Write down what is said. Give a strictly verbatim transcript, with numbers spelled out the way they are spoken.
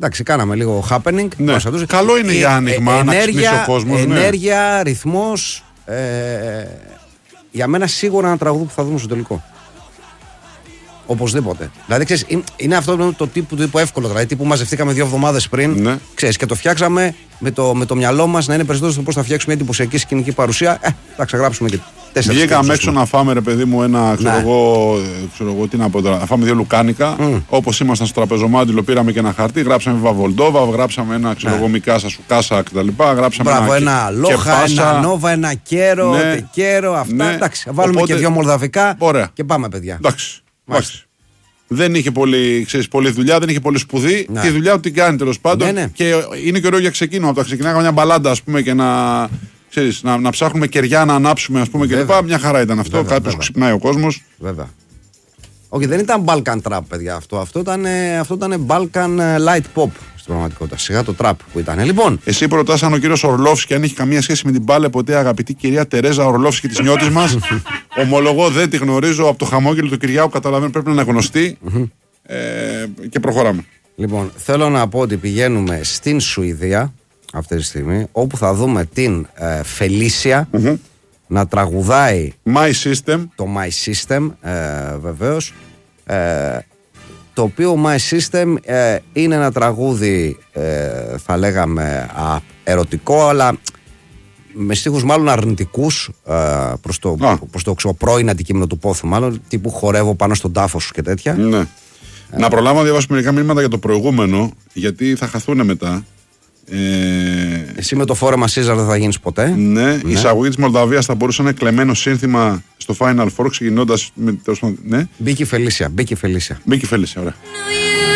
Εντάξει, κάναμε λίγο happening. Ναι. Καλό είναι για άνοιγμα, ε, να ξυπνήσει ο κόσμος. Ενέργεια, ναι. ρυθμός. Ε, για μένα σίγουρα ένα τραγούδι που θα δούμε στο τελικό. Οπωσδήποτε. Δηλαδή, ξέρεις, είναι αυτό το τύπου, το τύπου εύκολο. Δηλαδή, τύπου μαζευτήκαμε δύο εβδομάδες πριν, ναι. ξέρεις, και το φτιάξαμε με το, με το μυαλό μας να είναι περισσότερο στο πώς θα φτιάξουμε μια εντυπωσιακή σκηνική παρουσία. Ε, θα ξεγράψουμε και τέσσερα. Βγήκαμε έξω να φάμε, ρε παιδί μου, ένα. Ξέρω, ναι. εγώ, ξέρω εγώ, τι να πω τώρα. Να φάμε δύο λουκάνικα. Mm. Όπως ήμασταν στο τραπεζομάντιλο, πήραμε και ένα χαρτί. Γράψαμε Βαβολντόβα, γράψαμε ένα ξέρω εγώ, ναι. Μικάσα, Σουκάσα κτλ. Γράψαμε Μπράβο, ένα, ένα Λόχα, ένα Νόβα, ένα Κέρο, ναι. τεκέρο, αυτά. Ναι. Εντάξει, βάλουμε Οπότε... και δύο μολδαβικά. Ωραία. Και πάμε, παιδιά. Εντάξει. Δεν είχε πολύ, ξέρεις, πολλή δουλειά, δεν είχε πολύ σπουδή. Ναι. Τη δουλειά του την κάνει τέλος πάντων. Ναι, ναι. Και είναι και ωραίο για ξεκίνημα. Από τα ξεκινάγαμε μια μπαλάντα, ας πούμε, και να, ξέρεις, να, να ψάχνουμε κεριά να ανάψουμε, ας πούμε, κλπ. Μια χαρά ήταν αυτό. Κάποιος ξυπνάει ο κόσμος. Βέβαια. Όχι, δεν ήταν Balkan Trap, παιδιά αυτό. Αυτό ήταν, αυτό ήταν Balkan Light Pop στην πραγματικότητα. Σιγά το trap που ήταν. Λοιπόν. Εσύ προτάσαι αν ο κύριος Ορλόφσκι αν έχει καμία σχέση με την μπάλα, ποτέ αγαπητή κυρία Τερέζα Ορλόφσκι της νιώτης μας. Ομολογώ δεν τη γνωρίζω από το χαμόγελο του Κυριάκου, καταλαβαίνω πρέπει να είναι γνωστή. ε, και προχωράμε. Λοιπόν, θέλω να πω ότι πηγαίνουμε στην Σουηδία αυτή τη στιγμή, όπου θα δούμε την ε, Φελίσια mm-hmm. να τραγουδάει My System. Το My System, ε, βεβαίως. Ε, το οποίο My System ε, είναι ένα τραγούδι, ε, θα λέγαμε, α, ερωτικό, αλλά με στίχους μάλλον αρνητικούς ε, προς το, προς το ξέρω, πρώην αντικείμενο του πόθου, μάλλον τύπου χορεύω πάνω στον τάφο σου και τέτοια. Ναι. Ε, να προλάβω να διαβάσω μερικά μηνύματα για το προηγούμενο, γιατί θα χαθούν μετά. Ε... Εσύ με το φόρεμα Caesar δεν θα γίνεις ποτέ. Ναι, ναι. Η εισαγωγή της Μολδαβίας θα μπορούσε να είναι κλεμμένο σύνθημα στο Final Four, ξεκινώντας με. Ναι. Μπήκε η Φελίσια. Μπήκε η Φελίσια. Μπήκε η Φελίσια, ωραία.